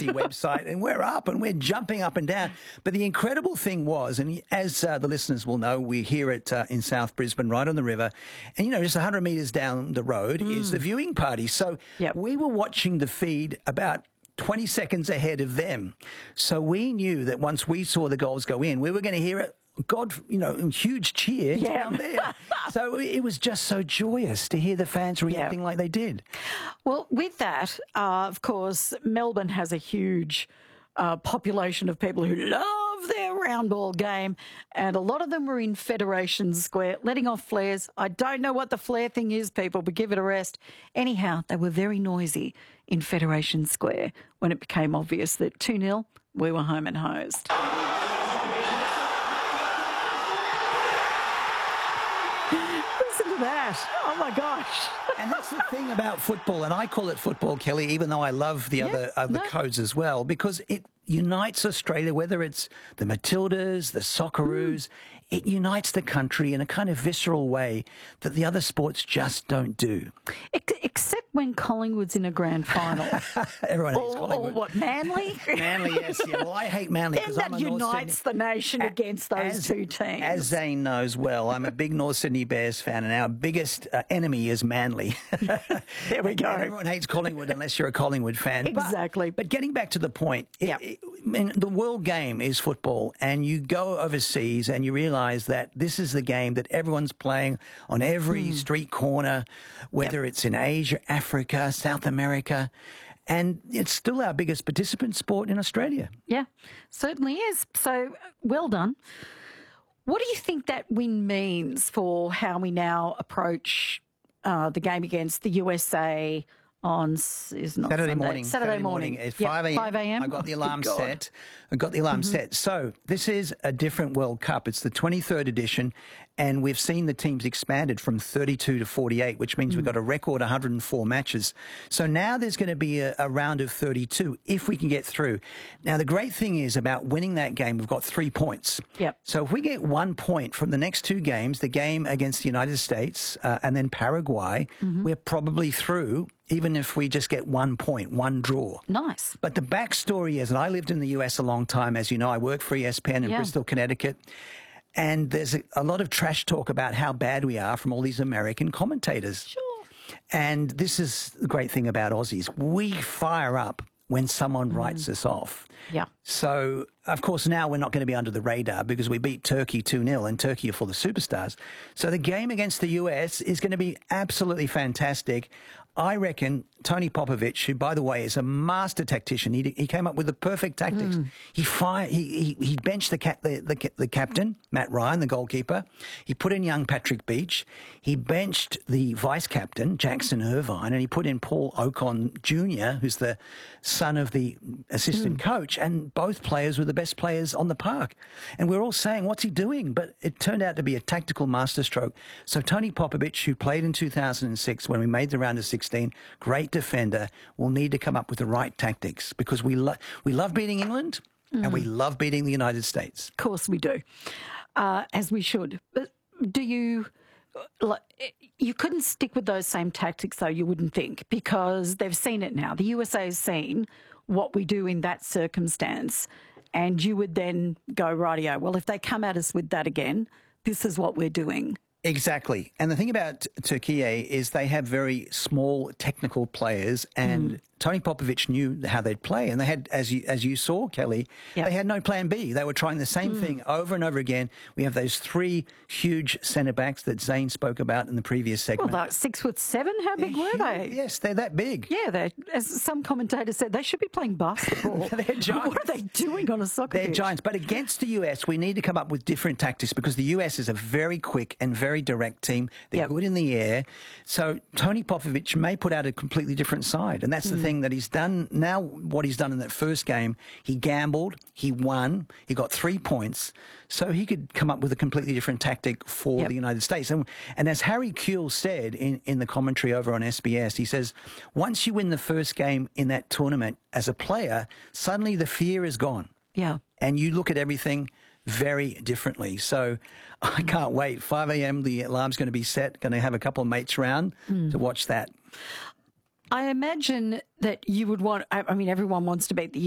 Aussie website, and we're up and we're jumping up and down. But the incredible thing was, and as the listeners will know, we're here in South Brisbane, right on the river, and just 100 metres down the road is the viewing party. So we were watching the feed about 20 seconds ahead of them. So we knew that once we saw the goals go in, we were going to hear it. Huge cheer down there. So it was just so joyous to hear the fans reacting like they did. Well, with that, of course, Melbourne has a huge population of people who love their round ball game, and a lot of them were in Federation Square letting off flares. I don't know what the flare thing is, people, but give it a rest. Anyhow, they were very noisy in Federation Square when it became obvious that 2-0, we were home and hosed. Listen to that. Oh, my gosh. And that's the thing about football, and I call it football, Kelly, even though I love the other codes as well, because it unites Australia, whether it's the Matildas, the Socceroos, it unites the country in a kind of visceral way that the other sports just don't do. Except when Collingwood's in a grand final. Everyone hates Collingwood. Or what, Manly? Manly, yes. Yeah. Well, I hate Manly because I'm a North Sydney. That unites the nation against those two teams. As Zane knows well, I'm a big North Sydney Bears fan, and our biggest enemy is Manly. There we go. And everyone hates Collingwood unless you're a Collingwood fan. Exactly. But getting back to the point, the world game is football, and you go overseas and you realise that this is the game that everyone's playing on every street corner, whether it's in Asia, Africa, South America, and it's still our biggest participant sport in Australia. Yeah, certainly is. So, well done. What do you think that win means for how we now approach the game against the USA on Saturday morning at 5 a.m. I got the alarm set. So this is a different World Cup. It's the 23rd edition, and we've seen the teams expanded from 32 to 48, which means we've got a record 104 matches. So now there's going to be a round of 32 if we can get through. Now, the great thing is about winning that game, we've got 3 points. So if we get 1 point from the next 2 games, the game against the United States and then Paraguay, we're probably through, even if we just get 1 point, 1 draw. Nice. But the backstory is, and I lived in the US a long time, as you know, I worked for ESPN in Bristol, Connecticut, and there's a lot of trash talk about how bad we are from all these American commentators. Sure. And this is the great thing about Aussies. We fire up when someone writes us off. Yeah. So, of course, now we're not going to be under the radar because we beat Turkey 2-0, and Turkey are full of superstars. So the game against the US is going to be absolutely fantastic. I reckon Tony Popovich, who, by the way, is a master tactician, he came up with the perfect tactics. He benched the captain, Matt Ryan, the goalkeeper. He put in young Patrick Beach. He benched the vice captain, Jackson Irvine, and he put in Paul Ocon Jr., who's the son of the assistant coach, and both players were the best players on the park. And we're all saying, what's he doing? But it turned out to be a tactical masterstroke. So Tony Popovich, who played in 2006 when we made the round of 16, great defender, will need to come up with the right tactics, because we love beating England and we love beating the United States. Of course we do, as we should. But do you... You couldn't stick with those same tactics, though, you wouldn't think, because they've seen it now. The USA has seen what we do in that circumstance, and you would then go, rightio, well, if they come at us with that again, this is what we're doing. Exactly. And the thing about Turkey is they have very small technical players, and Tony Popovich knew how they'd play, and they had, as you saw, Kelly, they had no plan B. They were trying the same thing over and over again. We have those 3 huge centre-backs that Zane spoke about in the previous segment. Well, like 6'7", how big were they? Yes, they're that big. Yeah, as some commentators said, they should be playing basketball. They're giants. What are they doing on a soccer pitch? They're giants. But against the US, we need to come up with different tactics, because the US is a very quick and very direct team. They're good in the air. So Tony Popovich may put out a completely different side, and that's the thing that he's done now. What he's done in that first game, he gambled, he won, he got 3 points, so he could come up with a completely different tactic for the United States. And as Harry Kuehl said in the commentary over on SBS, he says, once you win the first game in that tournament as a player, suddenly the fear is gone. Yeah. And you look at everything very differently. So I can't wait. 5 a.m, the alarm's going to be set, going to have a couple of mates around to watch that. I imagine that you would want, I mean, everyone wants to beat the